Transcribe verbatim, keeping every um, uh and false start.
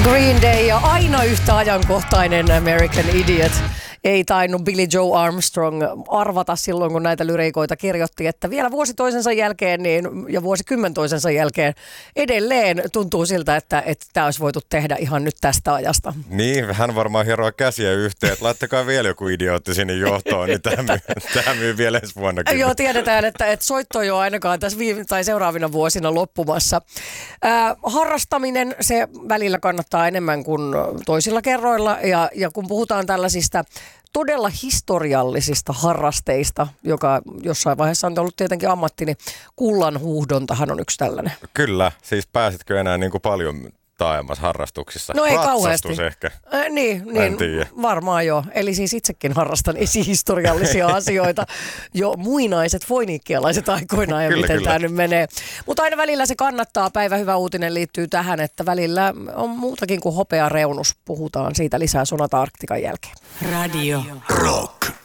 Green Day ja aina yhtä ajankohtainen American Idiot. Ei tainnut Billie Joe Armstrong arvata silloin, kun näitä lyriikoita kirjoitti, että vielä vuosi toisensa jälkeen niin, ja vuosikymmen toisensa jälkeen edelleen tuntuu siltä, että tämä olisi voitu tehdä ihan nyt tästä ajasta. Niin, hän varmaan hieroa käsiä yhteen, että laittakaa vielä joku idiootti sinne johtoon, niin tämä myy, tämä myy vielä ensi vuonnakin. Joo, tiedetään, että, että soitto ei ole ainakaan tässä viime, tai seuraavina vuosina loppumassa. Äh, harrastaminen, se välillä kannattaa enemmän kuin toisilla kerroilla, ja, ja kun puhutaan tällaisista todella historiallisista harrasteista, joka jossain vaiheessa on ollut tietenkin ammatti, niin kullanhuuhdontahan on yksi tällainen. Kyllä, siis pääsitkö enää niin kuin paljon taajamassa harrastuksissa? No ei kauheasti. ehkä. Äh, niin, niin varmaan joo. Eli siis itsekin harrastan esihistoriallisia asioita jo muinaiset foiniikkialaiset aikoinaan ja kyllä, miten tämä nyt menee. Mutta aina välillä se kannattaa. Päivä hyvä uutinen liittyy tähän, että välillä on muutakin kuin hopeareunus. Puhutaan siitä lisää Sonata Arktikan jälkeen. Radio Rock.